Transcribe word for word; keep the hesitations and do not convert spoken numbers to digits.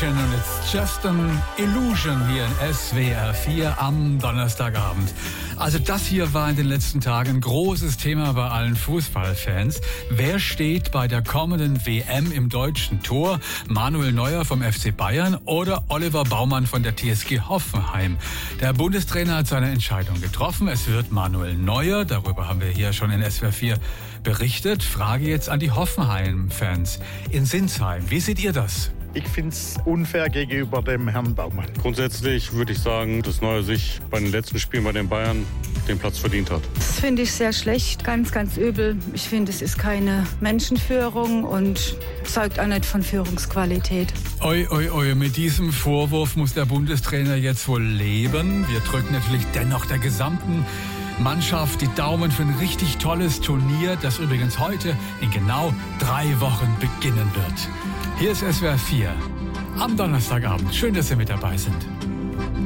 Illusion und It's Just an Illusion hier in S W R vier am Donnerstagabend. Also das hier war in den letzten Tagen ein großes Thema bei allen Fußballfans. Wer steht bei der kommenden W M im deutschen Tor? Manuel Neuer vom F C Bayern oder Oliver Baumann von der T S G Hoffenheim? Der Bundestrainer hat seine Entscheidung getroffen. Es wird Manuel Neuer. Darüber haben wir hier schon in S W R vier berichtet. Frage jetzt an die Hoffenheim-Fans in Sinsheim. Wie seht ihr das? Ich finde es unfair gegenüber dem Herrn Baumann. Grundsätzlich würde ich sagen, dass Neuer sich bei den letzten Spielen bei den Bayern den Platz verdient hat. Das finde ich sehr schlecht, ganz, ganz übel. Ich finde, es ist keine Menschenführung und zeugt auch nicht von Führungsqualität. Oi, oi, oi, mit diesem Vorwurf muss der Bundestrainer jetzt wohl leben. Wir drücken natürlich dennoch der gesamten Mannschaft die Daumen für ein richtig tolles Turnier, das übrigens heute in genau drei Wochen beginnen wird. Hier ist S W R vier am Donnerstagabend. Schön, dass Sie mit dabei sind.